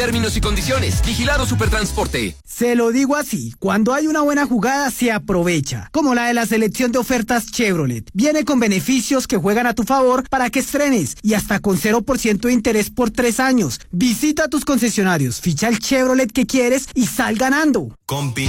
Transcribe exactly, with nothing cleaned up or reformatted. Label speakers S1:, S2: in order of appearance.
S1: Términos y condiciones. Vigilado Supertransporte.
S2: Se lo digo así, cuando hay una buena jugada se aprovecha, como la de la selección de ofertas Chevrolet. Viene con beneficios que juegan a tu favor para que estrenes y hasta con cero por ciento de interés por tres años. Visita tus concesionarios, ficha el Chevrolet que quieres y sal ganando.
S3: Compi